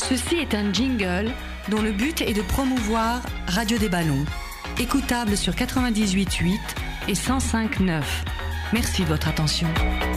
Ceci est un jingle dont le but est de promouvoir Radio des Ballons, écoutable sur 98.8 et 105.9. Merci de votre attention.